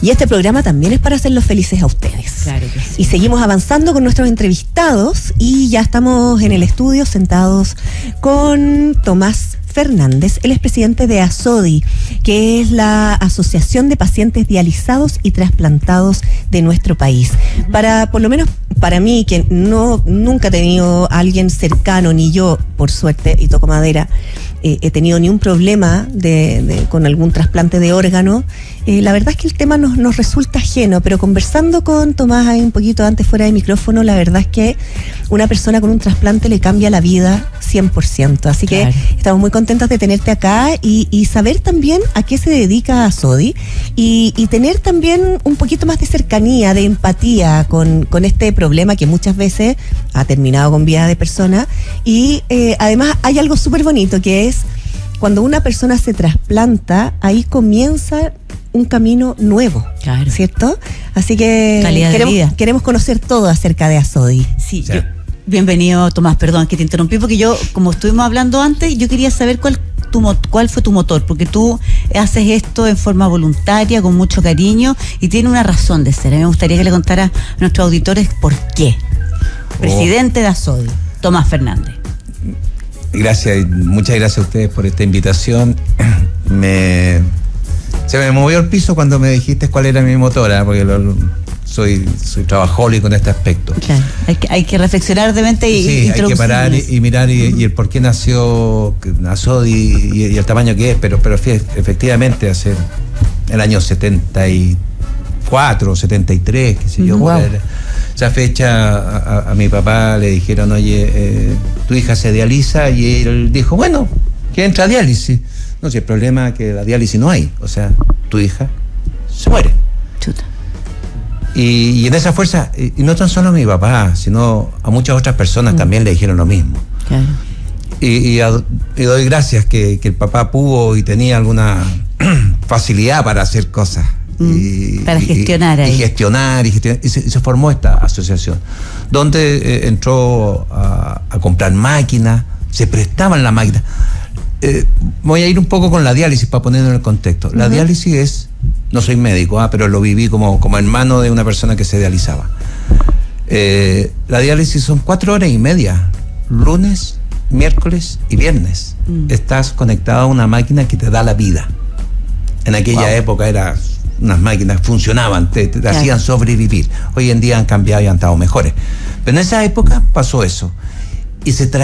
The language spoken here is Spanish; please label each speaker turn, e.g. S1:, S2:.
S1: Y este programa también es para hacerlos felices a ustedes.
S2: Claro que sí.
S1: Y seguimos avanzando con nuestros entrevistados y ya estamos en el estudio sentados con Tomás Fernández. Él es presidente de ASODI, que es la Asociación de Pacientes Dializados y Trasplantados de nuestro país. Por lo menos para mí, que nunca he tenido a alguien cercano, ni yo, por suerte, y toco madera, he tenido ni un problema con algún trasplante de órgano. La verdad es que el tema nos resulta ajeno, pero conversando con Tomás ahí un poquito antes fuera de micrófono, la verdad es que una persona con un trasplante le cambia la vida 100%. Así que estamos muy contentas de tenerte acá y saber también a qué se dedica ASODI y tener también un poquito más de cercanía, de empatía con este problema que muchas veces ha terminado con vida de persona. Y además hay algo súper bonito, que es cuando una persona se trasplanta, ahí comienza un camino nuevo,
S2: claro,
S1: ¿cierto? Así que queremos conocer todo acerca de ASODI.
S2: Sí, bienvenido, Tomás, perdón que te interrumpí, porque yo, como estuvimos hablando antes, yo quería saber cuál fue tu motor, porque tú haces esto en forma voluntaria, con mucho cariño, y tiene una razón de ser. A mí me gustaría que le contaras a nuestros auditores por qué. Presidente de ASODI, Tomás Fernández.
S3: Gracias, muchas gracias a ustedes por esta invitación. Se me movió el piso cuando me dijiste cuál era mi motora, porque soy trabajólico en este aspecto.
S2: Claro, hay que reflexionar de mente y
S3: sí, hay que parar y mirar y el por qué nació ASODI y el tamaño que es, pero efectivamente hace el año 74, 73, qué sé yo, wow. Esa fecha a mi papá le dijeron, oye, tu hija se dializa, y él dijo, bueno, que entra a diálisis. No, si el problema es que la diálisis no hay, o sea, tu hija se muere.
S2: Chuta.
S3: Y en esa fuerza, y no tan solo a mi papá, sino a muchas otras personas también le dijeron lo mismo.
S2: Claro.
S3: Y doy gracias que el papá pudo y tenía alguna facilidad para hacer cosas.
S2: Para gestionar ahí.
S3: Y gestionar. Y se formó esta asociación, donde entró a comprar máquinas, se prestaban las máquinas. Voy a ir un poco con la diálisis para ponerlo en el contexto. La diálisis es, no soy médico, pero lo viví como hermano de una persona que se dializaba. La diálisis son 4 horas y media, lunes, miércoles y viernes. Estás conectado a una máquina que te da la vida. En aquella época unas máquinas funcionaban, te hacían sobrevivir. Hoy en día han cambiado y han estado mejores. Pero en esa época pasó eso. Y se